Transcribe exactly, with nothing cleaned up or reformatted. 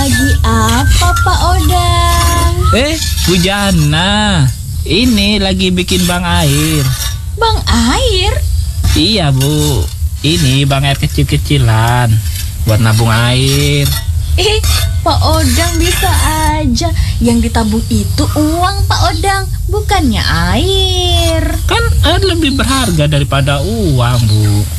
Lagi apa Pak Odang? Eh, Bu Jana, ini lagi bikin bank air. Bank air? Iya Bu, ini bank air kecil-kecilan buat nabung air. Eh, Pak Odang bisa aja. Yang ditabung itu uang Pak Odang, bukannya air. Kan air lebih berharga daripada uang Bu.